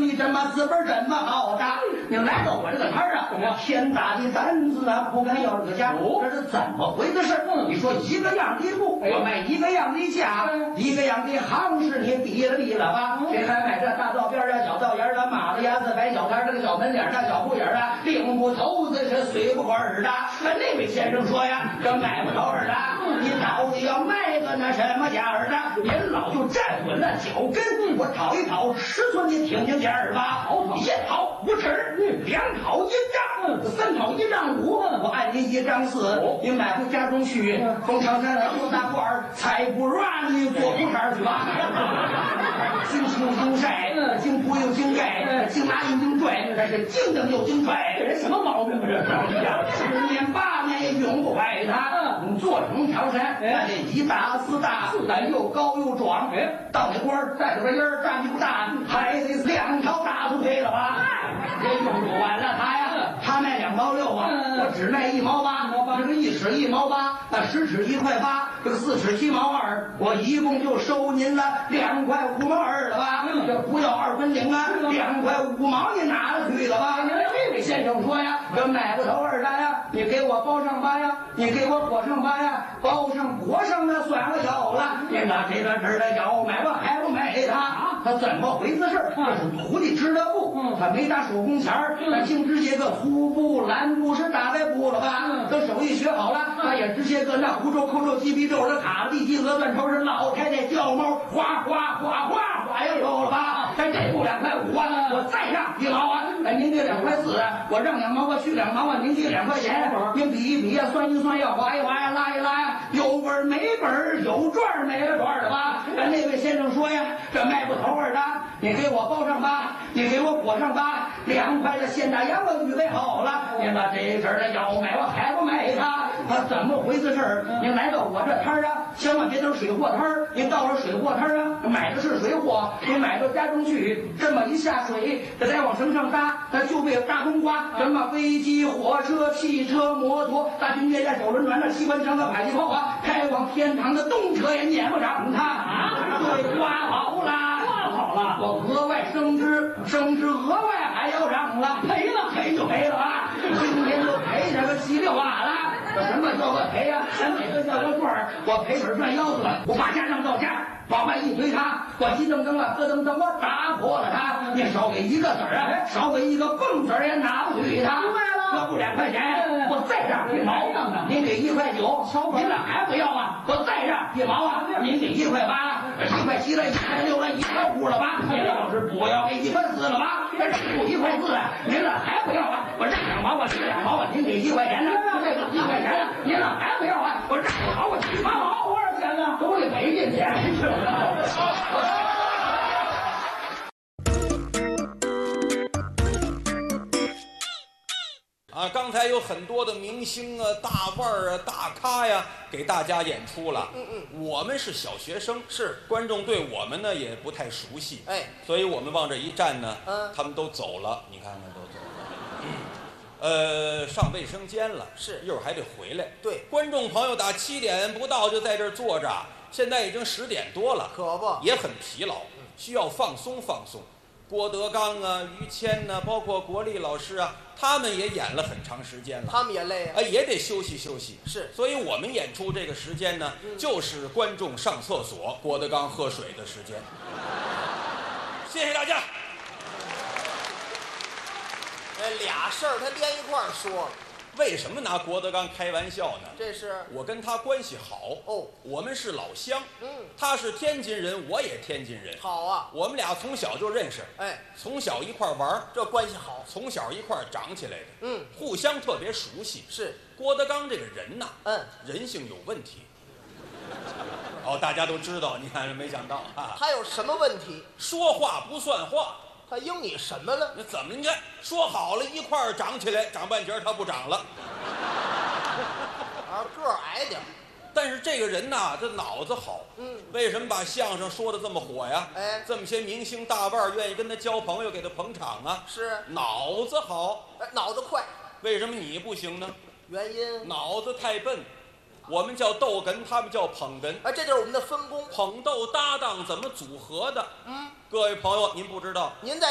你这么资本这么好的，你来到我这个摊儿啊，天大的担子啊，不敢要这个价，这是怎么回事？你说一个样的布，我卖一个样的价，一个样的行市，你低了吧？谁还买这大道边啊、小道沿啊、马路牙子、摆小摊这个小门脸啊、小铺眼啊，领不头子是随不儿的。那位先生说呀，这买不头儿的，你到底要卖个那什么价儿的？您老就站稳了脚跟，我讨一讨尺寸，你听听价儿吧。一讨5尺，两讨1丈，三讨1丈5，我按您1丈4，你买回家中去，封长山多大罐儿，才不软你做不摊去吧。经清经晒，经铺又经盖，经拿又经拽，这是经蹬又经拽，这人什么毛病啊？这10年8年也永不坏他。做成长山，那这1大4大，4胆又高又壮，到那官儿带着个音儿，站不大，还得2条大腿配了吧？也用不完了他呀，他卖2毛6啊，我只卖1毛8，这个1尺1毛8，那10尺1块8，这个4尺7毛2，我一共就收您了2块5毛2了吧？这不要2分领啊，2块5毛你拿了去了吧？这位先生说呀，这买不头儿的呀，你给我包上吧呀，你给我裹上吧呀，包上裹上那算我小了。你拿这个事的要买我还不买他怎么回事？这是徒弟织的布，他没打手工钱儿，他净织些个粗布、蓝布是大白布了吧？等手艺学好了，他也织些个那胡诌、扣诌、鸡皮皱、这卡地鸡鹅断头是老太太叫猫，哗哗哗哗哗也有了吧？这布2块5啊，我再让1毛啊，您给2块4啊，我让2毛我去2毛啊，您给2块钱，您比一比呀，算一算呀，划一划呀，拉一拉呀，有本没本，有赚没了赚的吧？那位先生说呀，这卖不头儿的，你给我包上吧，你给我裹上吧，2块的现大洋我预备好了，您把这事儿要买我还不买他怎么回事？您来到我这摊儿啊，千万别等水货摊儿，您到了水货摊儿啊，买的是水货，您买到家中去，这么一下水，这再往绳上搭，那就被大冬瓜，什么飞机、火车、汽车、摩托、大军舰、小轮船、那机关枪、那迫击炮啊，开往天堂的动车也撵不上它对，刮好了，我额外升值额外还要涨了，赔就赔了啊！今天就赔这个7、6瓦了。这什么叫个赔呀？咱每个叫个赚儿，我赔本赚腰子了，我把价让到家，往外一推他，我急蹬蹬了，咯噔噔，我打破了他。你少给1个子儿啊，少给1个蹦子儿也拿不去他。明白了，这不2块钱，我再让1毛，您给1块9，您俩还不要啊？我再让1毛啊，您给1块8，1块7了，1块6了，1块5了吧？您要是不要给1块4了吧？这不1块4了，您俩还不要啊？我让2毛，我去2毛啊，您给1块钱呢？这个1块钱呢，您俩还不要啊？我让2毛，我去8毛，多少钱呢？都得赔进去。 刚才有很多的明星啊、大腕儿啊、大咖呀，给大家演出了。我们是小学生， 是观众对我们呢也不太熟悉，所以我们往这一站呢，他们都走了，你看看都走了。上卫生间了， 是， 一会儿还得回来。 对， 观众朋友打7点不到就在这儿坐着，现在已经10点多了， 可不， 也很疲劳，需要放松放松。郭德纲啊、于谦呐，包括国立老师啊，他们也演了很长时间了， 他们也累啊， 也得休息休息。 是， 所以我们演出这个时间呢，就是观众上厕所、郭德纲喝水的时间。谢谢大家。 俩事儿他连一块儿说了。 为什么拿郭德纲开玩笑呢？ 这是我跟他关系好哦， 我们是老乡。他是天津人，我也天津人。 好啊， 我们俩从小就认识，从小一块玩， 这关系好。 从小一块长起来的，互相特别熟悉。 是郭德纲这个人呐，人性有问题。大家都知道，你看没想到啊， 他有什么问题？ 说话不算话。 他应你什么了？ 那怎么？你看说好了一块儿长起来，长半截他不长了。 个儿矮点。 但是这个人呐，这脑子好。为什么把相声说的这么火呀？这么些明星大腕愿意跟他交朋友，给他捧场啊。 是脑子好， 脑子快。 为什么你不行呢？ 原因脑子太笨。我们叫逗哏，他们叫捧哏。 这就是我们的分工。 捧逗搭档怎么组合的？各位朋友，您不知道， 您在